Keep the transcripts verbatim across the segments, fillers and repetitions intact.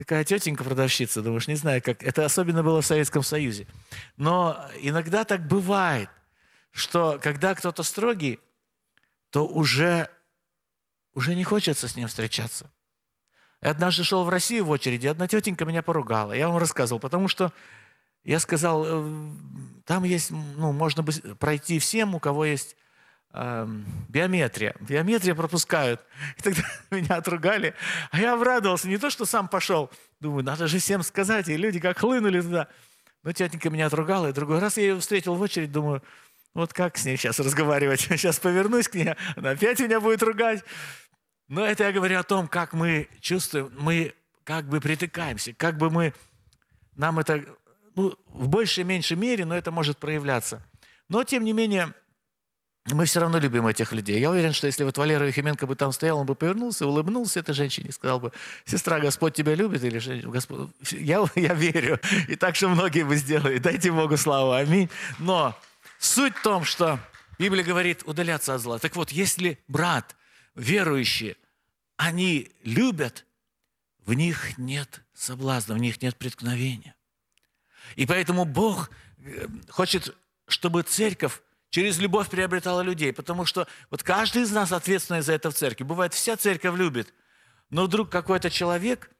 такая тетенька-продавщица, думаешь, не знаю, как. Это особенно было в Советском Союзе. Но иногда так бывает, что когда кто-то строгий, то уже, уже не хочется с ним встречаться. Я однажды шел в Россию в очереди, одна тетенька меня поругала. Я вам рассказывал, потому что я сказал, э, там есть, ну, можно пройти всем, у кого есть э, биометрия. Биометрия пропускают. И тогда меня отругали. А я обрадовался. Не то, что сам пошел. Думаю, надо же всем сказать. И люди как хлынули туда. Но тетенька меня отругала. И другой раз я ее встретил в очередь. Думаю, вот как с ней сейчас разговаривать? Сейчас повернусь к ней, она опять меня будет ругать. Но это я говорю о том, как мы чувствуем, мы как бы притыкаемся, как бы мы, нам это, ну, в большей, меньшей мере, но это может проявляться. Но, тем не менее, мы все равно любим этих людей. Я уверен, что если вот Валерий Ефименко бы там стоял, он бы повернулся, улыбнулся этой женщине и сказал бы, сестра, Господь тебя любит, или Господь... Я, я верю, и так что многие бы сделали. Дайте Богу славу, аминь. Но суть в том, что Библия говорит удаляться от зла. Так вот, если брат, верующие, они любят, в них нет соблазна, в них нет преткновения. И поэтому Бог хочет, чтобы церковь через любовь приобретала людей, потому что вот каждый из нас ответственный за это в церкви. Бывает, вся церковь любит, но вдруг какой-то человек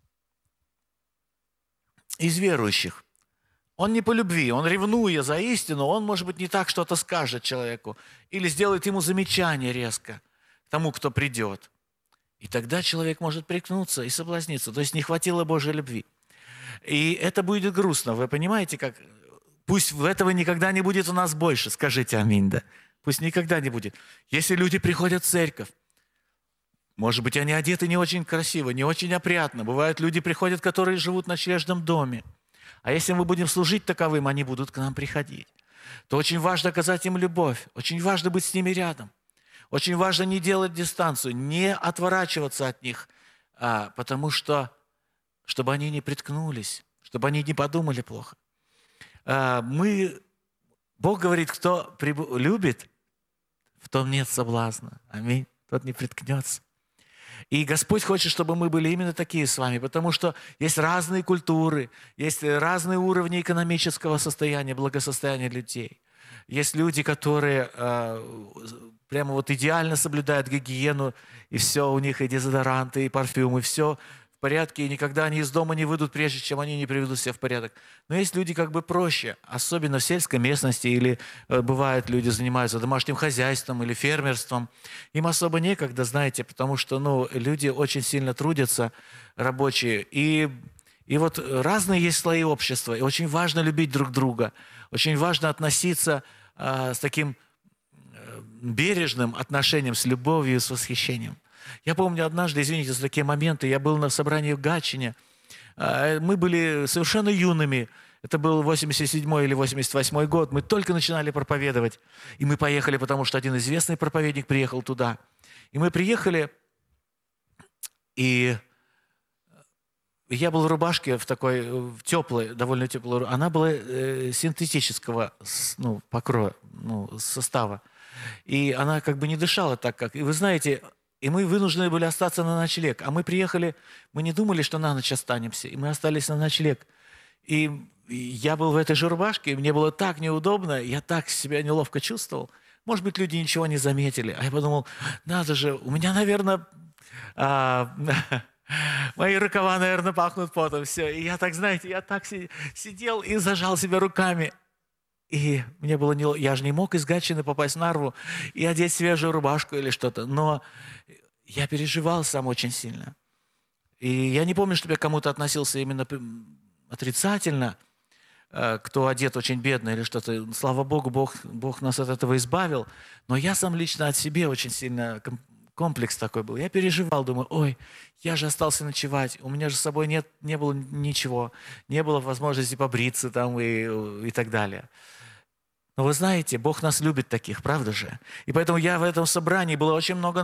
из верующих, он не по любви, он ревнуя за истину, он, может быть, не так что-то скажет человеку или сделает ему замечание резко тому, кто придет. И тогда человек может прикнуться и соблазниться. То есть не хватило Божьей любви. И это будет грустно. Вы понимаете, как... Пусть этого никогда не будет у нас больше. Скажите аминь, да? Пусть никогда не будет. Если люди приходят в церковь, может быть, они одеты не очень красиво, не очень опрятно. Бывают люди приходят, которые живут в ночлежном доме. А если мы будем служить таковым, они будут к нам приходить. То очень важно оказать им любовь. Очень важно быть с ними рядом. Очень важно не делать дистанцию, не отворачиваться от них, а, потому что, чтобы они не приткнулись, чтобы они не подумали плохо. А, мы, Бог говорит, кто прибу, любит, в том нет соблазна. Аминь. Тот не приткнется. И Господь хочет, чтобы мы были именно такие с вами, потому что есть разные культуры, есть разные уровни экономического состояния, благосостояния людей. Есть люди, которые э, прямо вот идеально соблюдают гигиену, и все у них, и дезодоранты, и парфюмы, все в порядке, и никогда они из дома не выйдут, прежде чем они не приведут себя в порядок. Но есть люди как бы проще, особенно в сельской местности, или э, бывает, люди занимаются домашним хозяйством или фермерством. Им особо некогда, знаете, потому что ну, люди очень сильно трудятся, рабочие, и... И вот разные есть слои общества, и очень важно любить друг друга, очень важно относиться э, с таким э, бережным отношением, с любовью, с восхищением. Я помню однажды, извините за такие моменты, я был на собрании в Гатчине, э, мы были совершенно юными, это был восемьдесят седьмой или восемьдесят восьмой год, мы только начинали проповедовать, и мы поехали, потому что один известный проповедник приехал туда. И мы приехали, и... Я был в рубашке в такой в теплой, довольно теплой. Она была э, синтетического ну, покроя, ну, состава. И она как бы не дышала так, как... И вы знаете, и мы вынуждены были остаться на ночлег. А мы приехали, мы не думали, что на ночь останемся. И мы остались на ночлег. И я был в этой же рубашке, и мне было так неудобно, я так себя неловко чувствовал. Может быть, люди ничего не заметили. А я подумал, надо же, у меня, наверное... А, мои рукава, наверное, пахнут потом. Все. И я так, знаете, я так сидел и зажал себя руками. И мне было не... Я же не мог из Гатчины попасть в Нарву и одеть свежую рубашку или что-то. Но я переживал сам очень сильно. И я не помню, чтобы я кому-то относился именно отрицательно, кто одет очень бедно или что-то. Слава Богу, Бог, Бог нас от этого избавил. Но я сам лично от себя очень сильно... Комплекс такой был. Я переживал, думаю, ой, я же остался ночевать, у меня же с собой нет, не было ничего, не было возможности побриться там и, и так далее. Но вы знаете, Бог нас любит таких, правда же? И поэтому я в этом собрании, было очень много